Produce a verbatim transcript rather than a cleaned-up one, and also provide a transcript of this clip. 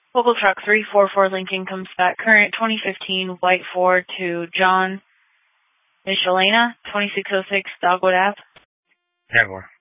Local truck three four four Lincoln comes back. Current twenty fifteen White Ford to John Michelena, twenty-six oh six Dogwood Ave. Jaguar.